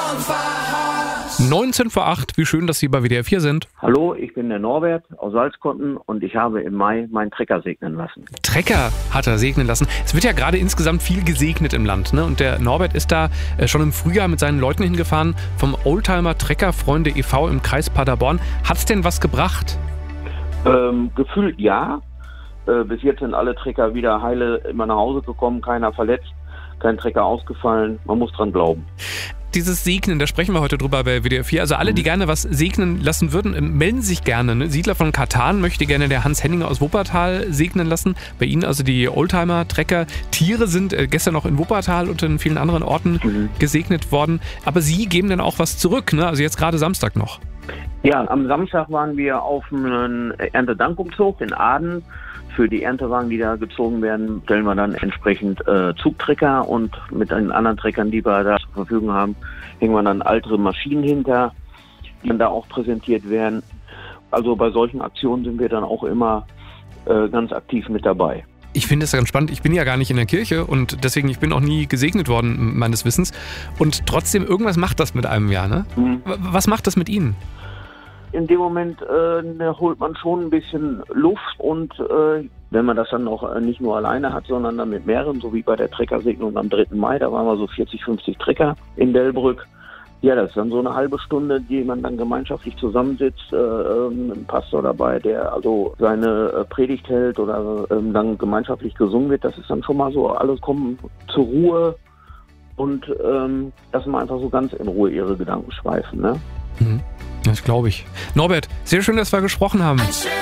7:49, wie schön, dass Sie bei WDR 4 sind. Hallo, ich bin der Norbert aus Salzkotten und ich habe im Mai meinen Trecker segnen lassen. Trecker hat er segnen lassen. Es wird ja gerade insgesamt viel gesegnet im Land, ne? Und der Norbert ist da schon im Frühjahr mit seinen Leuten hingefahren vom Oldtimer Treckerfreunde e.V. im Kreis Paderborn. Hat's denn was gebracht? Gefühlt ja. Bis jetzt sind alle Trecker wieder heile immer nach Hause gekommen, keiner verletzt, kein Trecker ausgefallen. Man muss dran glauben. Dieses Segnen, da sprechen wir heute drüber bei WDR 4. Also alle, die gerne was segnen lassen würden, melden sich gerne. Ne? Siedler von Katan möchte gerne der Hans Henninger aus Wuppertal segnen lassen. Bei Ihnen also die Oldtimer, Trecker. Tiere sind gestern noch in Wuppertal und in vielen anderen Orten gesegnet worden. Aber Sie geben dann auch was zurück, ne? Also jetzt gerade Samstag noch. Ja, am Samstag waren wir auf einem Erntedankumzug in Aden. Für die Erntewagen, die da gezogen werden, stellen wir dann entsprechend Zugtrecker und mit den anderen Treckern, die wir da zur Verfügung haben, hängen wir dann ältere Maschinen hinter, die dann da auch präsentiert werden. Also bei solchen Aktionen sind wir dann auch immer ganz aktiv mit dabei. Ich finde es ganz spannend. Ich bin ja gar nicht in der Kirche und deswegen, ich bin auch nie gesegnet worden, meines Wissens. Und trotzdem, irgendwas macht das mit einem ja, ne? Was macht das mit Ihnen? In dem Moment holt man schon ein bisschen Luft und wenn man das dann auch nicht nur alleine hat, sondern dann mit mehreren, so wie bei der Treckersegnung am 3. Mai, da waren wir so 40, 50 Trecker in Delbrück. Ja, das ist dann so eine halbe Stunde, die man dann gemeinschaftlich zusammensitzt, ein Pastor dabei, der also seine Predigt hält oder dann gemeinschaftlich gesungen wird. Das ist dann schon mal so, alle kommen zur Ruhe und lassen mal einfach so ganz in Ruhe ihre Gedanken schweifen, ne? Das glaube ich. Norbert, sehr schön, dass wir gesprochen haben.